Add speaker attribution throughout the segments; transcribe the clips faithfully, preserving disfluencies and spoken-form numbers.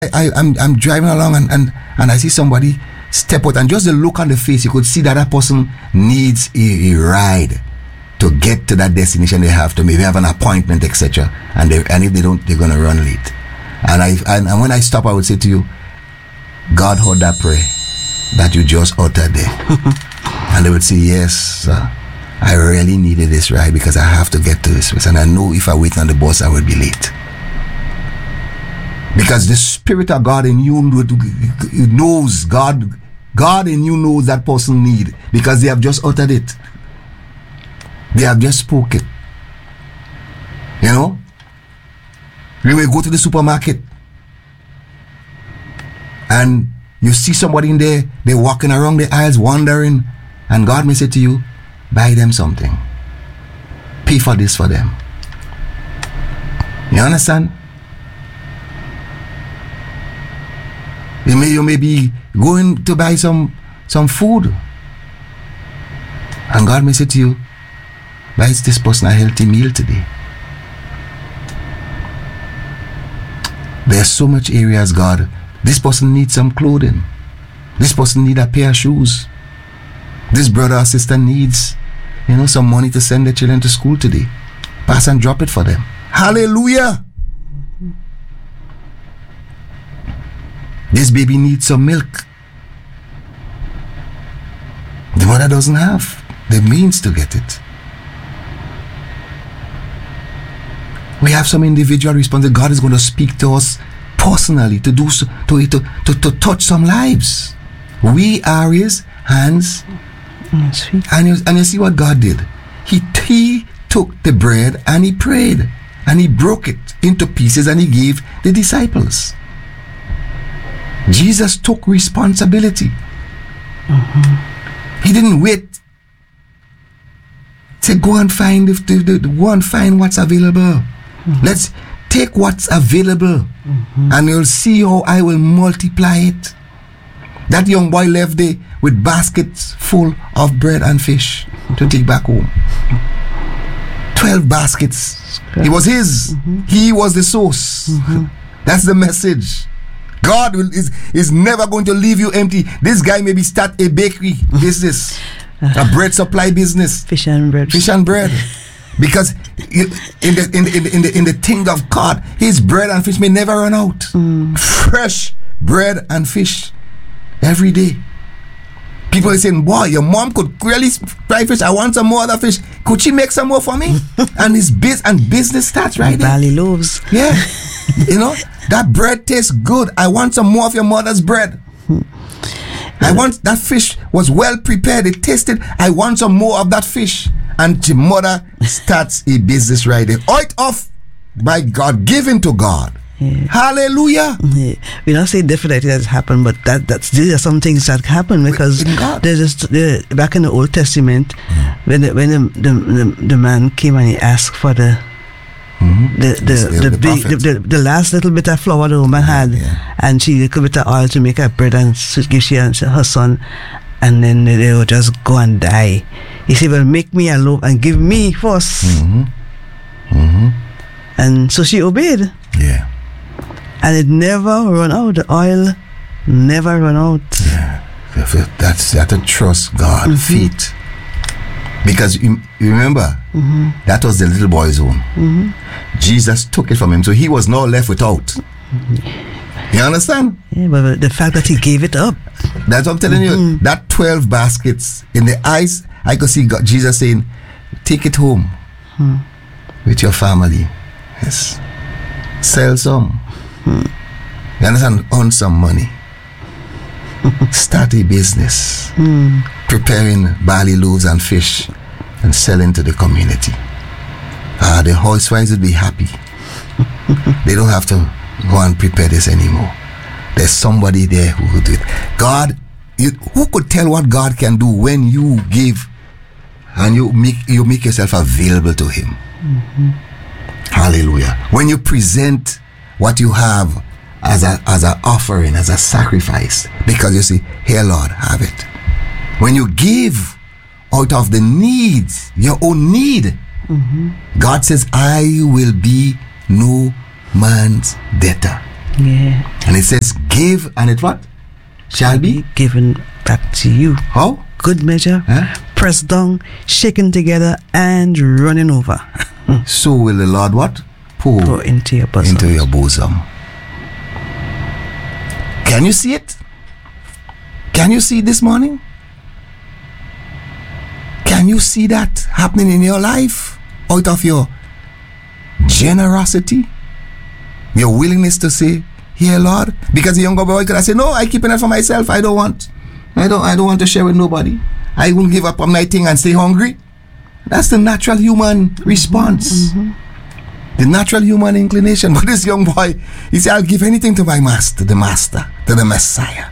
Speaker 1: I, I'm I'm driving along and, and, and I see somebody step out, and just the look on the face, you could see that that person needs a, a ride to get to that destination they have to maybe have an appointment, et cetera. And they, and if they don't, they're gonna run late. And I and, and when I stop, I would say to you, God heard that prayer that you just uttered there. And they would say, yes, sir, I really needed this ride because I have to get to this place, and I know if I wait on the bus, I will be late. Because the Spirit of God in you knows, God, God in you knows that person need, because they have just uttered it. They have just spoken. You know? You may go to the supermarket and you see somebody in there, they're walking around the aisles wandering, and God may say to you, buy them something. Pay for this for them. You understand? You may, you may be going to buy some, some food, and God may say to you, buy this person a healthy meal today. There's so much areas, God. This person needs some clothing. This person needs a pair of shoes. This brother or sister needs, you know, some money to send their children to school today. Pass and drop it for them. Hallelujah. This baby needs some milk. The mother doesn't have the means to get it. We have some individual responsibility. God is going to speak to us personally to do so, to, to, to, to touch some lives. We are His hands.
Speaker 2: Yes,
Speaker 1: and, you, and you see what God did. He, he took the bread and He prayed, and He broke it into pieces and He gave the disciples. Jesus took responsibility. Mm-hmm. He didn't wait. Say, go and find if the, the, the, go and find what's available. Mm-hmm. Let's take what's available, mm-hmm. and you'll see how I will multiply it. That young boy left there with baskets full of bread and fish mm-hmm. to take back home. Twelve baskets. It was his. Mm-hmm. He was the source. Mm-hmm. That's the message. God will, is, is never going to leave you empty. This guy maybe start a bakery business, a bread supply business,
Speaker 2: fish and bread,
Speaker 1: fish and bread, because in the in the in the in the, in the thing of God, His bread and fish may never run out. Mm. Fresh bread and fish every day. People are saying, "Boy, your mom could really fry fish. I want some more other fish. Could she make some more for me?" And his biz and business starts right there.
Speaker 2: Barley loaves.
Speaker 1: Yeah, you know. That bread tastes good. I want some more of your mother's bread. I want that fish was well prepared. It tasted. I want some more of that fish. And the mother starts a business right there. Oil off by God, given to God. Yeah. Hallelujah.
Speaker 2: Yeah. We don't say definitely that's happened, but that that's these are some things that happen because there's just the, back in the Old Testament mm. when the, when the the, the the man came and he asked for the. Mm-hmm. The the the, the, big, the, the the last little bit of flour the woman had, yeah. and she a little bit of oil to make her bread and give she and her son, and then they would just go and die. He said, "Well, make me a loaf and give me first." Mm-hmm. Mm-hmm. And so she obeyed.
Speaker 1: Yeah.
Speaker 2: And it never run out. The oil never run out.
Speaker 1: Yeah. That's that to trust God. Mm-hmm. Feet. Because you, you remember, mm-hmm. that was the little boy's own. Mm-hmm. Jesus took it from him, so he was now left without. Mm-hmm. You understand?
Speaker 2: Yeah, but the fact that he gave it up.
Speaker 1: That's what I'm telling mm-hmm. you. That twelve baskets, in the eyes, I could see God, Jesus saying, take it home mm-hmm. with your family. Yes. Sell some. Mm-hmm. You understand? Earn some money. Start a business. Mm. Preparing barley loaves and fish and selling to the community. Ah, uh, the housewives would be happy. They don't have to go and prepare this anymore. There's somebody there who will do it. God, you, who could tell what God can do when you give and you make you make yourself available to Him? Mm-hmm. Hallelujah. When you present what you have as a as an offering, as a sacrifice, because you say, here Lord, have it. When you give out of the needs, your own need, mm-hmm. God says, I will be no man's debtor.
Speaker 2: Yeah.
Speaker 1: And it says, give, and it what? Shall be
Speaker 2: given back to you.
Speaker 1: How?
Speaker 2: Good measure,
Speaker 1: Huh?
Speaker 2: pressed down, shaken together, and running over.
Speaker 1: So will the Lord what? Pour,
Speaker 2: Pour into your bosom.
Speaker 1: into your bosom. Can you see it? Can you see it this morning? Can you see that happening in your life? Out of your generosity? Your willingness to say, here, Lord? Because the younger boy could have said, no, I keeping it for myself. I don't want. I don't I don't want to share with nobody. I won't give up on my thing and stay hungry. That's the natural human response. Mm-hmm. The natural human inclination. But this young boy, he said, I'll give anything to my master, the master, to the Messiah.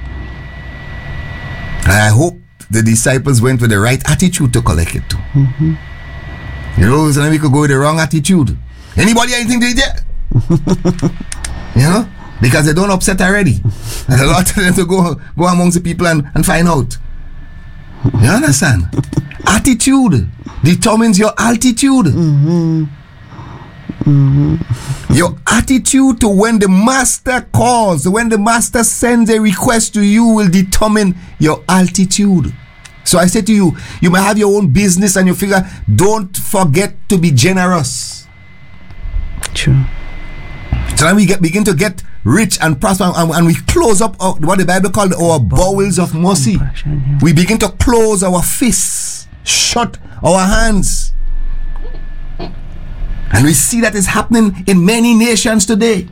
Speaker 1: And I hope the disciples went with the right attitude to collect it too.
Speaker 2: Mm-hmm.
Speaker 1: You know, so then we could go with the wrong attitude. Anybody anything to eat yet? You know? Because they don't upset already. And a lot of them to go go amongst the people and, and find out. You understand? Attitude determines your altitude.
Speaker 2: Mm-hmm. Mm-hmm.
Speaker 1: Your attitude to when the master calls, when the master sends a request to you, will determine your altitude. So I say to you, you may have your own business and you figure, don't forget to be generous.
Speaker 2: True.
Speaker 1: So then we get begin to get rich and prosper, and, and we close up our, what the Bible called our bowels of mercy.
Speaker 2: Yeah.
Speaker 1: We begin to close our fists, shut our hands. And we see that is happening in many nations today.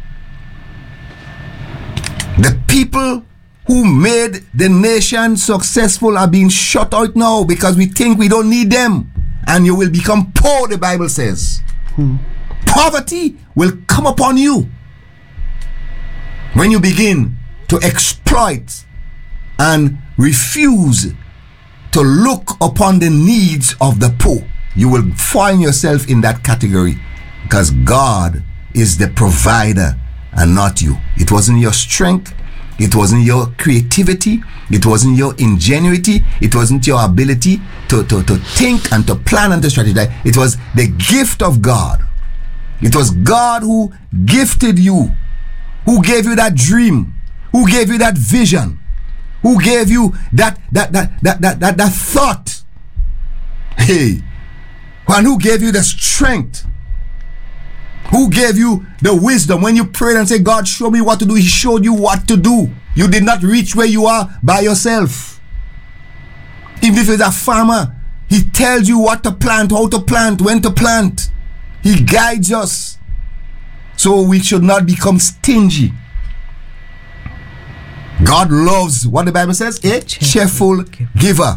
Speaker 1: The people who made the nation successful are being shut out now because we think we don't need them. And you will become poor, the Bible says.
Speaker 2: Hmm.
Speaker 1: Poverty will come upon you when you begin to exploit and refuse to look upon the needs of the poor. You will find yourself in that category because God is the provider and not you. It wasn't your strength. It wasn't your creativity. It wasn't your ingenuity. It wasn't your ability to, to, to think and to plan and to strategize. It was the gift of God. It was God who gifted you, who gave you that dream, who gave you that vision, who gave you that that that that that that, that thought. Hey, and who gave you the strength, who gave you the wisdom. When you prayed and said, God, show me what to do, he showed you what to do. You did not reach where you are by yourself. Even if it's a farmer, he tells you what to plant, how to plant, when to plant. He guides us. So we should not become stingy. God loves what the Bible says, a cheerful giver.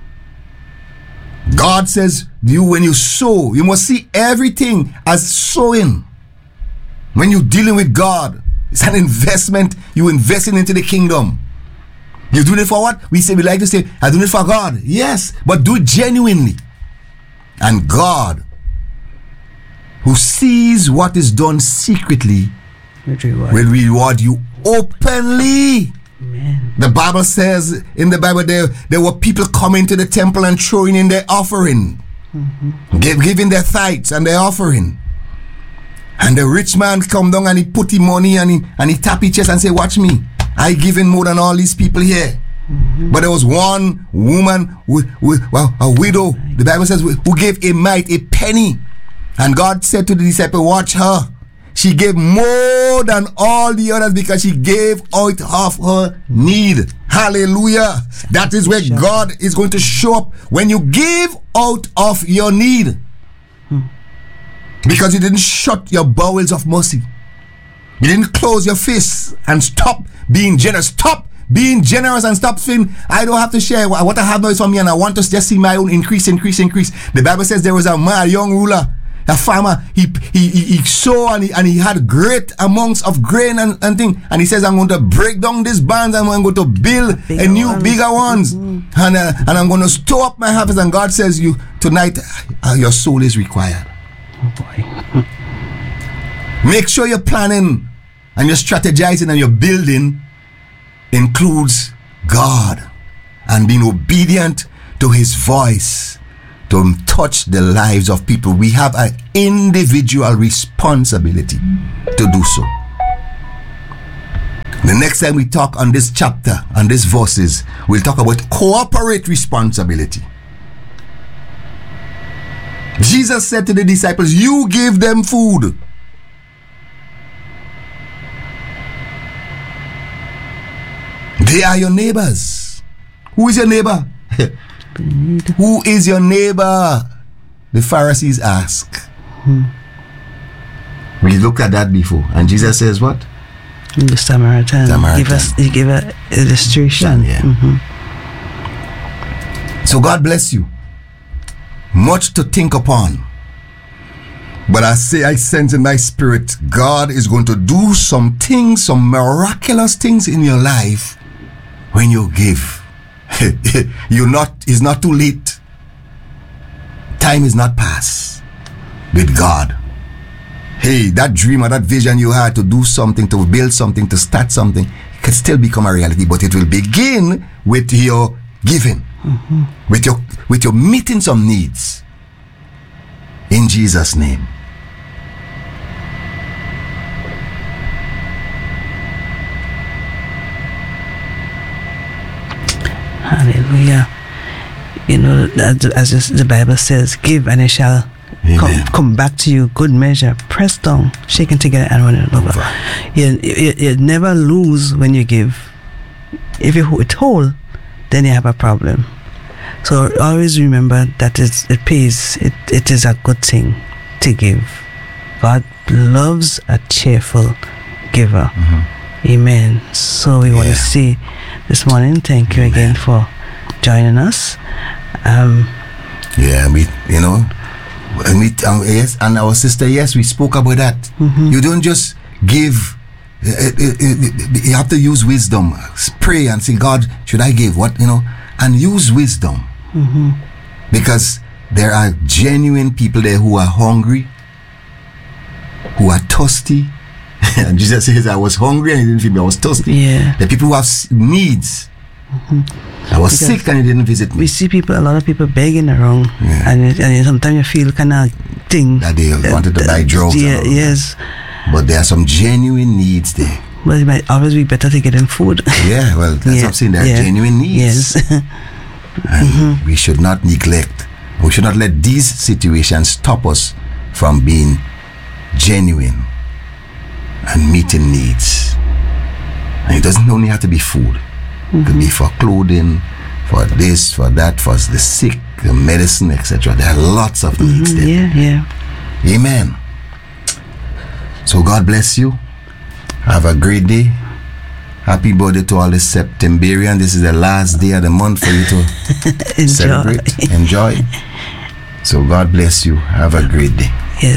Speaker 1: God says, you when you sow, you must see everything as sowing. When you're dealing with God, it's an investment. You're investing into the kingdom. You're doing it for what? We say, we like to say, I'm doing it for God. Yes, but do it genuinely. And God, who sees what is done secretly,
Speaker 2: Reward.
Speaker 1: will reward you openly.
Speaker 2: Amen.
Speaker 1: The Bible says in the Bible there, there were people coming to the temple and throwing in their offering, mm-hmm. give, giving their tithes and their offering. And the rich man come down and he put his money and he, and he tap his chest and say, watch me, I given more than all these people here. Mm-hmm. But there was one woman, with, with, well, a widow, the Bible says, who gave a mite, a penny. And God said to the disciple, watch her. She gave more than all the others because she gave out of her need. Hallelujah. That is where God is going to show up when you give out of your need. Hmm. Because you didn't shut your bowels of mercy. You didn't close your fists and stop being generous. Stop being generous and stop saying, I don't have to share. What I have now is for me and I want to just see my own increase, increase, increase. The Bible says there was a man, a young ruler, a farmer, he he he, he sowed and he, and he had great amounts of grain and, and thing. And he says, I'm going to break down these barns and I'm going to build bigger a new, ones. bigger ones. Mm-hmm. And, uh, and I'm going to store up my harvest. And God says, you tonight, uh, your soul is required.
Speaker 2: Oh boy.
Speaker 1: Make sure you're planning and you're strategizing and you're building includes God and being obedient to his voice to touch the lives of people. We have an individual responsibility to do so. The next time we talk on this chapter, on these verses, we'll talk about corporate responsibility. Jesus said to the disciples, you give them food. They are your neighbors. Who is your neighbor? Who is your neighbor? The Pharisees ask. Hmm. We looked at that before. And Jesus says what?
Speaker 2: The Samaritan.
Speaker 1: Samaritan.
Speaker 2: Give us, he gave an illustration.
Speaker 1: Yeah.
Speaker 2: Mm-hmm.
Speaker 1: So God bless you. Much to think upon. But I say, I sense in my spirit, God is going to do some things, some miraculous things in your life when you give. You're not, it's not too late. Time is not past with God. Hey, that dream or that vision you had to do something, to build something, to start something, can still become a reality, but it will begin with your giving, mm-hmm. with your with your meeting some needs. In Jesus' name.
Speaker 2: Hallelujah. You know, as, as the Bible says, give and it shall come, come back to you, good measure, pressed down, shaken together and running over. You, you, you never lose when you give. If you withhold, then you have a problem. So always remember that it's, it pays, it, it is a good thing to give. God loves a cheerful giver. Mm-hmm. Amen. So we yeah. want to say this morning, thank you Amen. Again for joining us. Um,
Speaker 1: yeah, we, you know, and we, um, yes, and our sister, yes, we spoke about that. Mm-hmm. You don't just give. Uh, uh, uh, you have to use wisdom. Pray and say, God, should I give? What, you know, and use wisdom. Mm-hmm. Because there are genuine people there who are hungry, who are thirsty. And Jesus says, I was hungry and he didn't feed me. I was thirsty.
Speaker 2: Yeah.
Speaker 1: The people who have needs. Mm-hmm. I was because sick and he didn't visit me.
Speaker 2: We see people, a lot of people begging around, yeah. and, it, and sometimes you feel kind of thing
Speaker 1: that they uh, wanted to buy drugs.
Speaker 2: Yeah, yes.
Speaker 1: But there are some genuine needs there.
Speaker 2: But it might always be better to get them food.
Speaker 1: Yeah, well, that's yeah. what I'm saying. There are yeah. genuine needs.
Speaker 2: Yes.
Speaker 1: And mm-hmm. we should not neglect. We should not let these situations stop us from being genuine and meeting needs. And it doesn't only have to be food. Mm-hmm. It could be for clothing, for this, for that, for the sick, the medicine, et cetera. There are lots of
Speaker 2: mm-hmm.
Speaker 1: needs there.
Speaker 2: Yeah, yeah.
Speaker 1: Amen. So God bless you. Have a great day. Happy birthday to all the Septembrians. This is the last day of the month for you to
Speaker 2: Enjoy.
Speaker 1: celebrate. Enjoy. So God bless you. Have a great day.